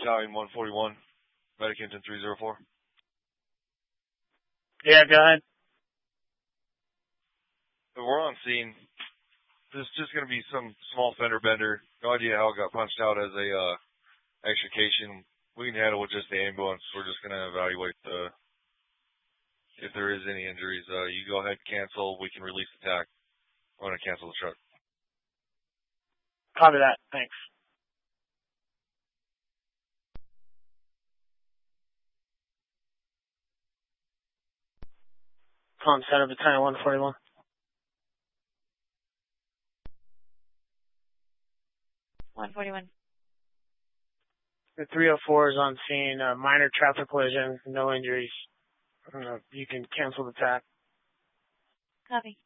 Battalion 141, Medicanton 304. Yeah, go ahead. So we're on scene. There's just going to be some small fender bender. No idea how it got punched out as a extrication. We can handle with just the ambulance. We're just going to evaluate if there is any injuries. You go ahead, cancel. We can release the TAC. I'm going to cancel the truck. Copy that. Thanks. Palm Center, Battalion 141. The 304 is on scene. Minor traffic collision, no injuries. You can cancel the TAC. Copy.